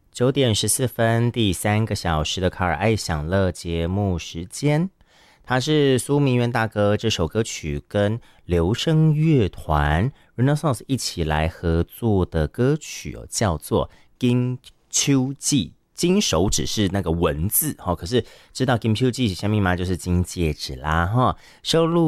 9点14分，第3个小时的卡尔爱享乐节目时间，他是苏明渊大哥，这首歌曲跟留声乐团 Renaissance 一起来合作的歌曲叫做《金秋季》。金手指是那个文字，可是知道金秋季是什么吗？就是金戒指啦，收录